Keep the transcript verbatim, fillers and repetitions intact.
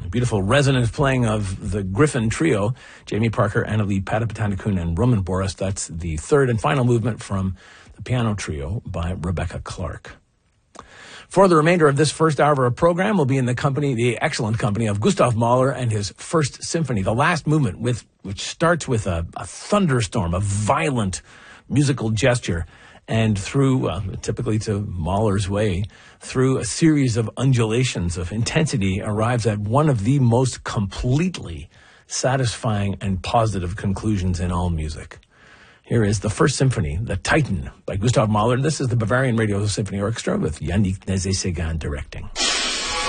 Beautiful resonant playing of the Griffin Trio, Jamie Parker, Annalie Patapatanakun, and Roman Boris. That's the third and final movement from the Piano Trio by Rebecca Clark. For the remainder of this first hour of our program, we'll be in the company, the excellent company of Gustav Mahler and his First Symphony, the last movement, with which starts with a, a thunderstorm, a violent musical gesture, and through, uh, typically to Mahler's way, through a series of undulations of intensity, arrives at one of the most completely satisfying and positive conclusions in all music. Here is the First Symphony, The Titan, by Gustav Mahler. This is the Bavarian Radio Symphony Orchestra with Yannick Nézet-Séguin directing.